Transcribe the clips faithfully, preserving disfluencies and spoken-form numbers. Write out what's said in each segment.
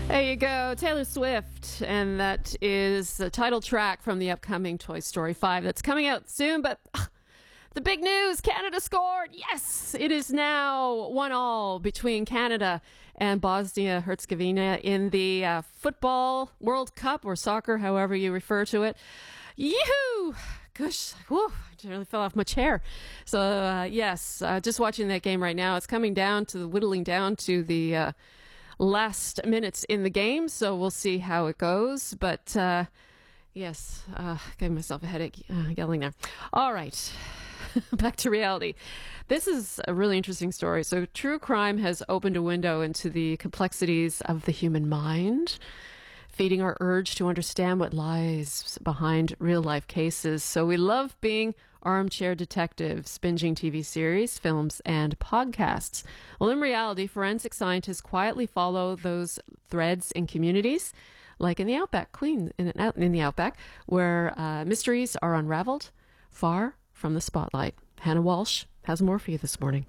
There you go, Taylor Swift, and that is the title track from the upcoming Toy Story five that's coming out soon. But uh, the big news, Canada scored. Yes, it is now one all between Canada and Bosnia-Herzegovina in the uh, Football World Cup, or soccer, however you refer to it. Yee-hoo! Gosh, whew, I really fell off my chair. So, uh, yes, uh, just watching that game right now. It's coming down to the whittling down to the uh, last minutes in the game, so we'll see how it goes. But, uh, yes, uh, gave myself a headache uh, yelling there. All right, back to reality. This is a really interesting story. So, true crime has opened a window into the complexities of the human mind, feeding our urge to understand what lies behind real-life cases. So we love being armchair detectives, binging T V series, films, and podcasts. Well, in reality, forensic scientists quietly follow those threads in communities, like in the Outback, Queen, in, in the Outback, where uh, mysteries are unraveled far from the spotlight. Hannah Walsh has more for you this morning.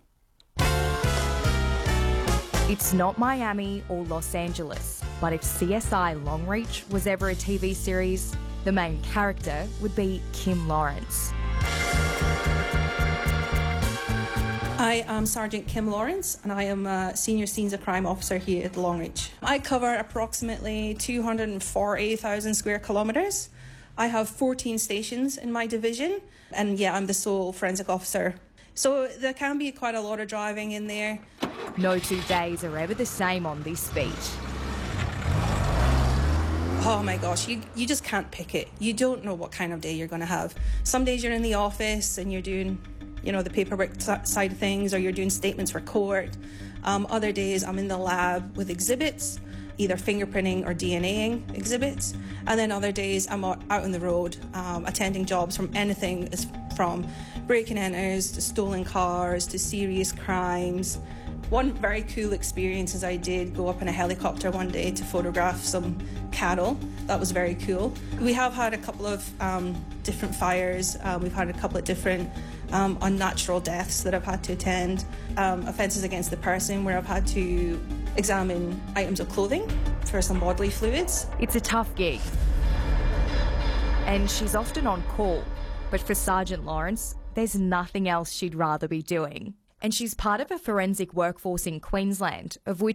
It's not Miami or Los Angeles, but if C S I Longreach was ever a T V series, the main character would be Kim Lawrence. I am Sergeant Kim Lawrence, and I am a Senior Scenes of Crime Officer here at Longreach. I cover approximately two hundred forty thousand square kilometres. I have fourteen stations in my division, and yeah, I'm the sole forensic officer. So there can be quite a lot of driving in there. No two days are ever the same on this beat. Oh my gosh, you, you just can't pick it. You don't know what kind of day you're going to have. Some days you're in the office and you're doing, you know, the paperwork side of things, or you're doing statements for court. Um, other days I'm in the lab with exhibits, either fingerprinting or DNAing exhibits. And then other days I'm out on the road um, attending jobs from anything from break and enters to stolen cars to serious crimes. One very cool experience is I did go up in a helicopter one day to photograph some cattle. That was very cool. We have had a couple of um, different fires. Uh, we've had a couple of different um, unnatural deaths that I've had to attend. Um, offences against the person where I've had to examine items of clothing for some bodily fluids. It's a tough gig. And she's often on call. But for Sergeant Lawrence, there's nothing else she'd rather be doing. And she's part of a forensic workforce in Queensland, of which